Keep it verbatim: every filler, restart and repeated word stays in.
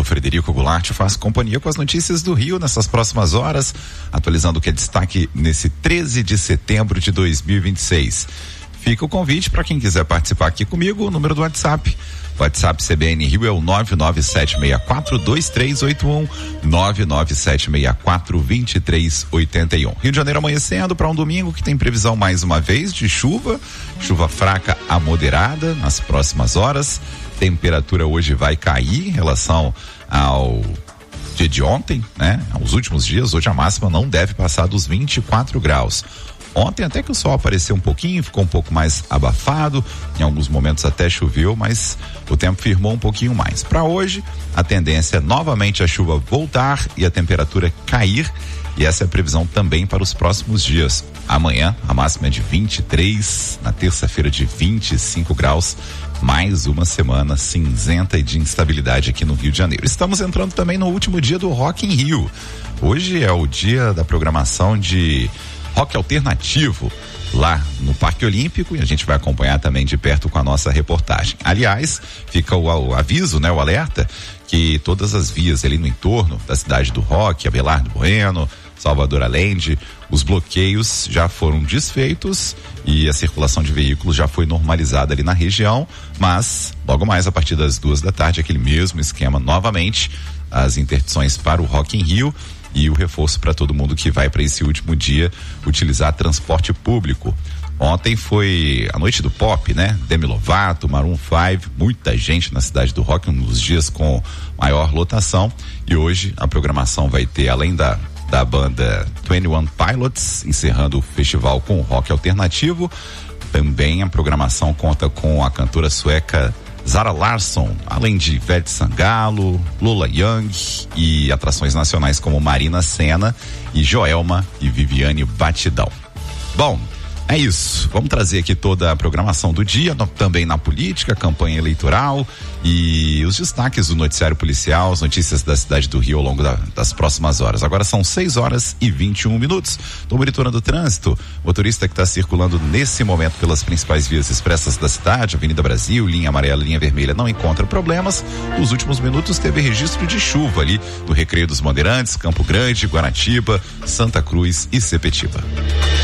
sou Frederico Goulart, faço companhia com as notícias do Rio nessas próximas horas, atualizando o que é destaque nesse treze de setembro de dois mil e vinte e seis. Fica o convite para quem quiser participar aqui comigo, o número do WhatsApp. WhatsApp C B N Rio é o nove nove sete seis quatro dois três oito um, nove nove sete seis quatro dois três oito um. Rio de Janeiro amanhecendo para um domingo que tem previsão mais uma vez de chuva, chuva fraca a moderada nas próximas horas. Temperatura hoje vai cair em relação ao dia de ontem, né? Aos últimos dias, hoje a máxima não deve passar dos vinte e quatro graus. Ontem até que o sol apareceu um pouquinho, ficou um pouco mais abafado, em alguns momentos até choveu, mas o tempo firmou um pouquinho mais. Para hoje, a tendência é novamente a chuva voltar e a temperatura cair, e essa é a previsão também para os próximos dias. Amanhã, a máxima é de vinte e três, na terça-feira de vinte e cinco graus, mais uma semana cinzenta e de instabilidade aqui no Rio de Janeiro. Estamos entrando também no último dia do Rock in Rio. Hoje é o dia da programação de rock alternativo lá no Parque Olímpico, e a gente vai acompanhar também de perto com a nossa reportagem. Aliás, fica o, o aviso, né, o alerta, que todas as vias ali no entorno da cidade do rock, Abelardo Bueno, Salvador Allende, os bloqueios já foram desfeitos e a circulação de veículos já foi normalizada ali na região, mas logo mais a partir das duas da tarde, aquele mesmo esquema novamente, as interdições para o Rock in Rio e o reforço para todo mundo que vai para esse último dia utilizar transporte público. Ontem foi a noite do pop, né? Demi Lovato, Maroon cinco, muita gente na cidade do rock, um dos dias com maior lotação, e hoje a programação vai ter, além da da banda vinte e um Pilots, encerrando o festival com rock alternativo, também a programação conta com a cantora sueca Zara Larsson, além de Ivete Sangalo, Lola Young e atrações nacionais como Marina Sena e Joelma e Viviane Batidão. Bom, é isso. Vamos trazer aqui toda a programação do dia, no, também na política, campanha eleitoral e os destaques do noticiário policial, as notícias da cidade do Rio ao longo da, das próximas horas. Agora são seis horas e vinte e um minutos. Estou monitorando o trânsito. Motorista que está circulando nesse momento pelas principais vias expressas da cidade, Avenida Brasil, linha amarela, linha vermelha, não encontra problemas. Nos últimos minutos teve registro de chuva ali no Recreio dos Bandeirantes, Campo Grande, Guaratiba, Santa Cruz e Sepetiba.